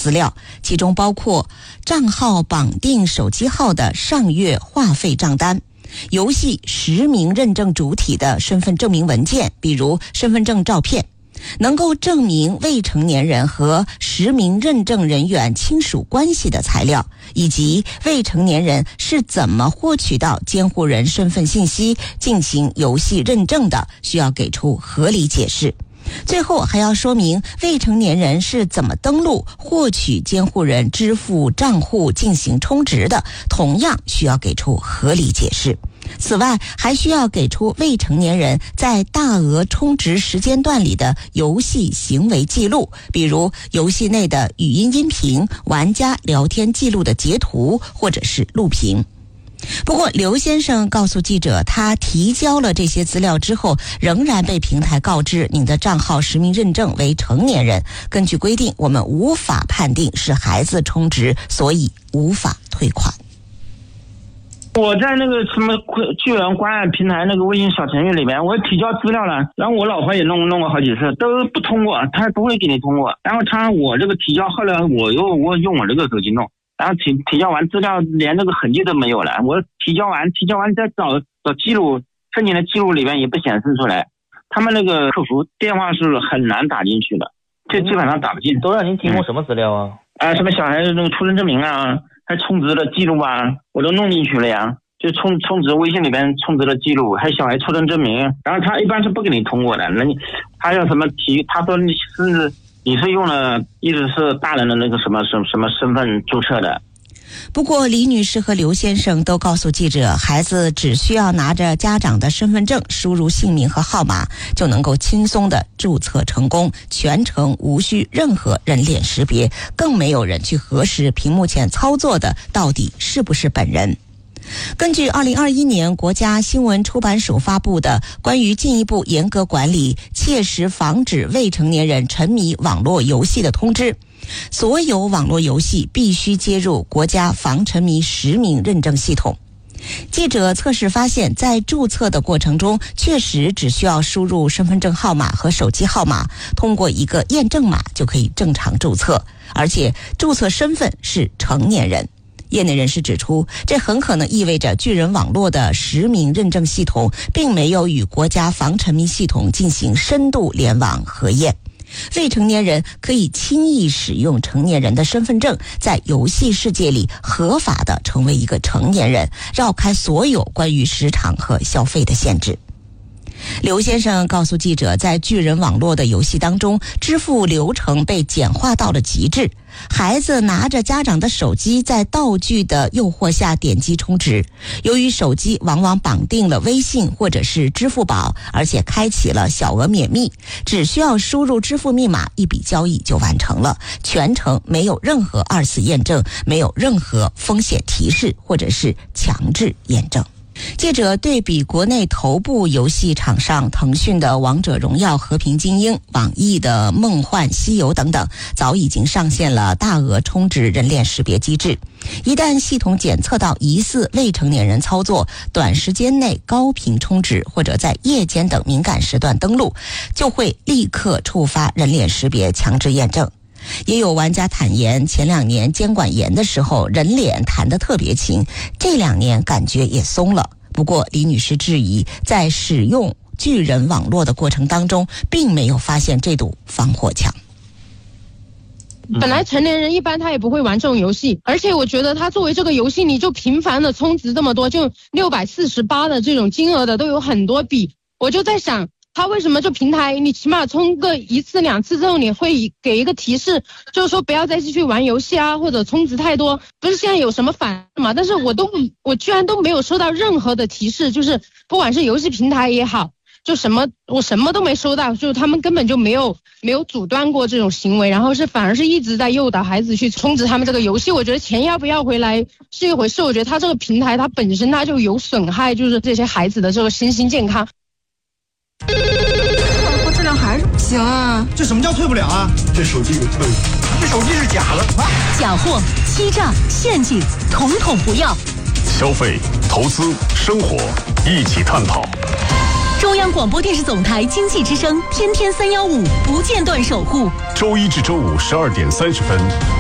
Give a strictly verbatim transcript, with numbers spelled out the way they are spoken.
资料，其中包括账号绑定手机号的上月话费账单，游戏实名认证主体的身份证明文件，比如身份证照片，能够证明未成年人和实名认证人员亲属关系的材料，以及未成年人是怎么获取到监护人身份信息进行游戏认证的，需要给出合理解释。最后还要说明未成年人是怎么登录获取监护人支付账户进行充值的，同样需要给出合理解释。此外，还需要给出未成年人在大额充值时间段里的游戏行为记录，比如游戏内的语音音频、玩家聊天记录的截图或者是录屏。不过刘先生告诉记者，他提交了这些资料之后，仍然被平台告知您的账号实名认证为成年人，根据规定我们无法判定是孩子充值，所以无法退款。 我在那个什么巨人关爱平台那个微信小程序里面，我提交资料了，然后我老婆也弄弄过好几次，都不通过，他不会给你通过。然后他我这个提交，后来我又我用我这个手机弄，然后提提交完资料连那个痕迹都没有了，我提交完提交完再找找记录，申请的记录里面也不显示出来，他们那个客服电话是很难打进去的，这基本上打不进。 都让您提供什么资料啊？ 啊、嗯呃，什么小孩子那个出生证明啊，还充值的记录啊，我都弄进去了呀。就充充值微信里边充值的记录，还有小孩出生证明，然后他一般是不给你通过的。那你他要什么提？他说你是你是用了，一直是大人的那个什么什么什么身份注册的。 不过李女士和刘先生都告诉记者，孩子只需要拿着家长的身份证，输入姓名和号码，就能够轻松地注册成功，全程无需任何人脸识别，更没有人去核实屏幕前操作的到底是不是本人。根据二零二一年国家新闻出版署发布的关于进一步严格管理、切实防止未成年人沉迷网络游戏的通知，所有网络游戏必须接入国家防沉迷实名认证系统。记者测试发现，在注册的过程中，确实只需要输入身份证号码和手机号码，通过一个验证码就可以正常注册，而且注册身份是成年人。业内人士指出，这很可能意味着巨人网络的实名认证系统并没有与国家防沉迷系统进行深度联网核验。未成年人可以轻易使用成年人的身份证，在游戏世界里合法的成为一个成年人，绕开所有关于时长和消费的限制。刘先生告诉记者，在巨人网络的游戏当中，支付流程被简化到了极致。孩子拿着家长的手机，在道具的诱惑下点击充值。由于手机往往绑定了微信或者是支付宝，而且开启了小额免密，只需要输入支付密码，一笔交易就完成了，全程没有任何二次验证，没有任何风险提示或者是强制验证。记者对比国内头部游戏厂商腾讯的《王者荣耀》《和平精英》、网易的《梦幻西游》等等，早已经上线了大额充值人脸识别机制。一旦系统检测到疑似未成年人操作，短时间内高频充值或者在夜间等敏感时段登录，就会立刻触发人脸识别强制验证。也有玩家坦言，前两年监管严的时候，人脸弹得特别勤，这两年感觉也松了。不过李女士质疑，在使用巨人网络的过程当中，并没有发现这堵防火墙。 本来成年人一般他也不会玩这种游戏，而且我觉得他作为这个游戏，你就频繁的充值这么多，就六百四十八的这种金额的都有很多笔，我就在想，他为什么就平台你起码充个一次两次之后，你会给一个提示，就是说不要再继续玩游戏啊，或者充值太多，不是现在有什么反应吗？但是我都我居然都没有收到任何的提示，就是不管是游戏平台也好，就什么我什么都没收到，就是他们根本就没有没有阻断过这种行为，然后是反而是一直在诱导孩子去充值他们这个游戏。我觉得钱要不要回来是一回事，我觉得他这个平台它本身它就有损害，就是这些孩子的这个身心健康。 我质量还是不行啊！ 这什么叫退不了啊？这手机给退了，这手机是假的啊！ 假货、欺诈、陷阱，统统不要。 消费、投资、生活，一起探讨。 中央广播电视总台经济之声，天天三幺五，不间断守护。 周一至周五十二点三十分。